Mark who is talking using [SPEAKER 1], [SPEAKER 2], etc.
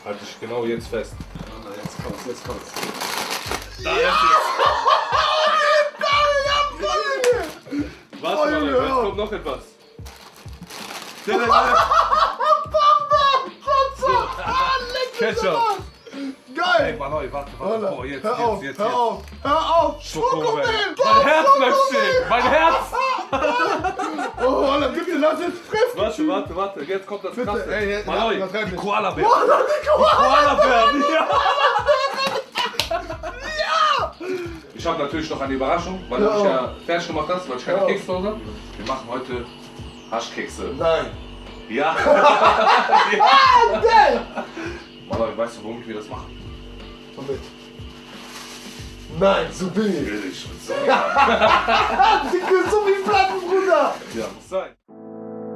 [SPEAKER 1] Halt dich genau jetzt fest.
[SPEAKER 2] Jetzt kommt's, jetzt kommt's.
[SPEAKER 1] Da ist es. Warte mal, jetzt kommt noch etwas. Ketchup.
[SPEAKER 2] Geil!
[SPEAKER 1] Ey, Mann, warte. Boah, jetzt.
[SPEAKER 2] Hör auf!
[SPEAKER 1] Schokomel. Mein Herz bleibt stehen. Mein Herz.
[SPEAKER 2] Oh, dann bitte lass jetzt frisch!
[SPEAKER 1] Warte. Jetzt kommt das
[SPEAKER 2] Bitte,
[SPEAKER 1] Krasse.
[SPEAKER 2] ey,
[SPEAKER 1] Malloy,
[SPEAKER 2] übertreib
[SPEAKER 1] die
[SPEAKER 2] nicht.
[SPEAKER 1] Koala-Bär.
[SPEAKER 2] Koala!
[SPEAKER 1] Koala-Bär, ja. Ich habe natürlich noch eine Überraschung, weil du mich ja fertig gemacht hast, weil ich keine Kekse habe. Wir machen heute Haschkekse.
[SPEAKER 2] Nein!
[SPEAKER 1] Ja.
[SPEAKER 2] Geil!
[SPEAKER 1] Malloy, weißt du, womit wir das machen?
[SPEAKER 2] Womit? Nein, so billig!
[SPEAKER 1] Billig.
[SPEAKER 2] So wie Platten, Bruder!
[SPEAKER 1] Ja, muss sein.